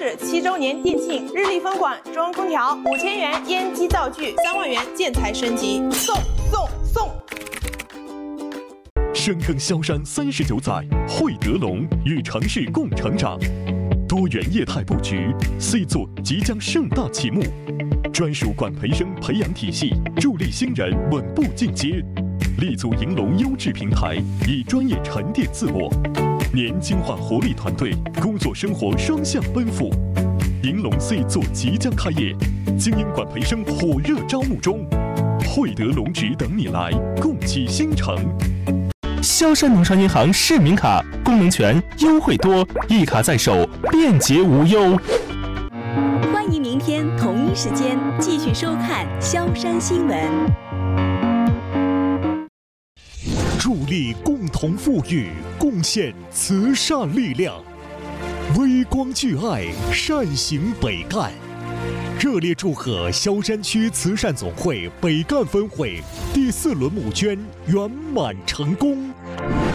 市7周年店庆，日立分馆中央空调5000元烟机灶具，3万元建材升级，送！ 深耕萧山39载，汇德龙与城市共成长。多元业态布局 ，C 座即将盛大启幕。专属管培生培养体系，助力新人稳步进阶。立足银龙优质平台，以专业沉淀自我。年轻化活力团队，工作生活双向奔赴。银龙 C 座即将开业，精英管培生火热招募中。汇德龙职等你来，共启新城。 萧山农商银行市民卡功能全，优惠多，一卡在手，便捷无忧。 欢迎明天同一时间继续收看萧山新闻。 助力共同富裕，贡献慈善力量，微光聚爱，善行北干。热烈祝贺萧山区慈善总会北干分会第4轮募捐圆满成功。